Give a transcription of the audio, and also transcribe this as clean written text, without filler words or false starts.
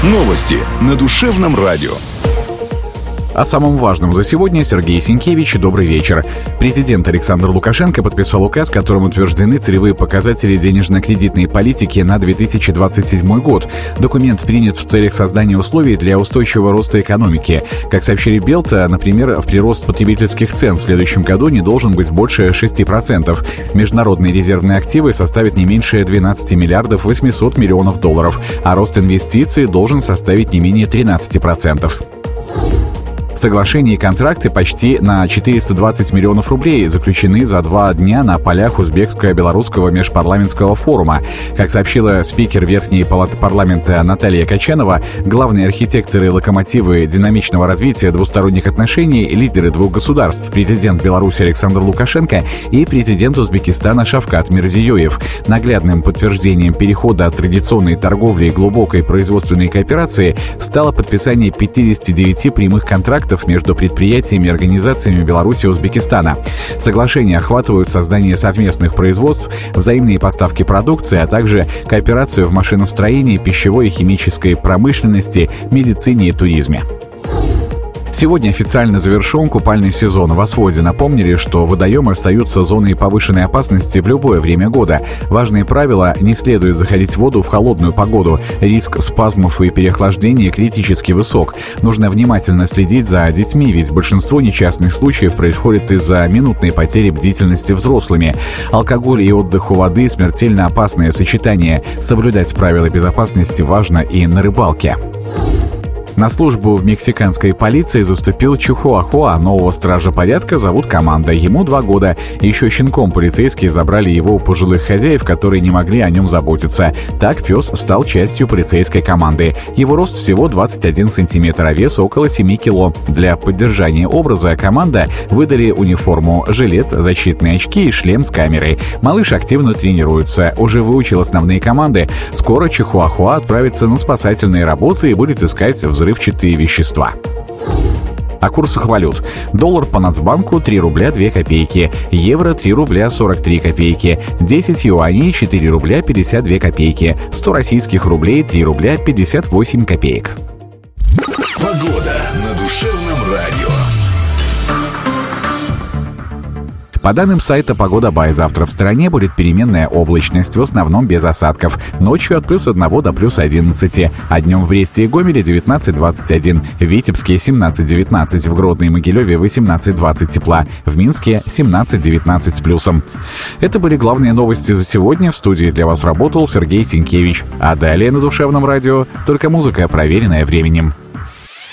Новости на Душевном радио. О самом важном за сегодня Сергей Сенкевич. Добрый вечер. Президент Александр Лукашенко подписал указ, которым утверждены целевые показатели денежно-кредитной политики на 2027 год. Документ принят в целях создания условий для устойчивого роста экономики. Как сообщили Белт, например, прирост потребительских цен в следующем году не должен быть больше 6%. Международные резервные активы составят не меньше 12 миллиардов 800 миллионов долларов, а рост инвестиций должен составить не менее 13%. Соглашения и контракты почти на 420 миллионов рублей заключены за 2 дня на полях Узбекско-Белорусского межпарламентского форума. Как сообщила спикер Верхней палаты парламента Наталья Качанова, главные архитекторы локомотивы динамичного развития двусторонних отношений, лидеры двух государств, президент Беларуси Александр Лукашенко и президент Узбекистана Шавкат Мирзиёев. Наглядным подтверждением перехода от традиционной торговли и глубокой производственной кооперации стало подписание 59 прямых контрактов между предприятиями и организациями Беларуси и Узбекистана. Соглашения охватывают создание совместных производств, взаимные поставки продукции, а также кооперацию в машиностроении, пищевой и химической промышленности, медицине и туризме. Сегодня официально завершен купальный сезон. В Осводе напомнили, что водоемы остаются зоной повышенной опасности в любое время года. Важные правила: не следует заходить в воду в холодную погоду. Риск спазмов и переохлаждения критически высок. Нужно внимательно следить за детьми, ведь большинство несчастных случаев происходит из-за минутной потери бдительности взрослыми. Алкоголь и отдых у воды — смертельно опасное сочетание. Соблюдать правила безопасности важно и на рыбалке. На службу в мексиканской полиции заступил Чихуахуа. Нового стража порядка зовут Команда. Ему 2 года. Еще щенком полицейские забрали его у пожилых хозяев, которые не могли о нем заботиться. Так пес стал частью полицейской команды. Его рост всего 21 сантиметр, а вес около 7 кило. Для поддержания образа Команда выдали униформу, жилет, защитные очки и шлем с камерой. Малыш активно тренируется, уже выучил основные команды. Скоро Чихуахуа отправится на спасательные работы и будет искать взрывчатые вещества. О курсах валют. Доллар по Нацбанку 3 рубля 2 копейки. Евро 3 рубля 43 копейки. 10 юаней 4 рубля 52 копейки. 100 российских рублей 3 рубля 58 копеек. Погода на Душевном радио. По данным сайта «Погода.бай», завтра в стране будет переменная облачность, в основном без осадков. Ночью от +1 до +11, а днем в Бресте и Гомеле 19-21, в Витебске 17-19, в Гродно и Могилеве 18-20 тепла, в Минске 17-19 с плюсом. Это были главные новости за сегодня. В студии для вас работал Сергей Сенкевич. А далее на Душевном радио только музыка, проверенная временем.